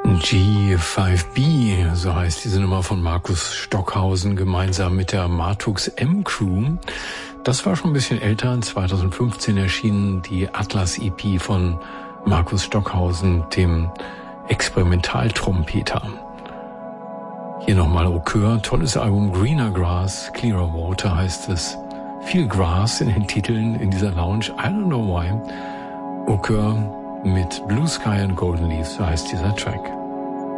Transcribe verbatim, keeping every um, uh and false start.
G fünf B, so heißt diese Nummer von Markus Stockhausen, gemeinsam mit der Martux M Crew. Das war schon ein bisschen älter, zweitausendfünfzehn erschienen die Atlas-E P von Markus Stockhausen, dem Experimentaltrompeter. Hier nochmal Au Coeur, tolles Album, Greener Grass, Clearer Water heißt es. Viel Gras in den Titeln in dieser Lounge, I don't know why. Au Coeur mit Blue Sky and Golden Leaves, so heißt dieser Track.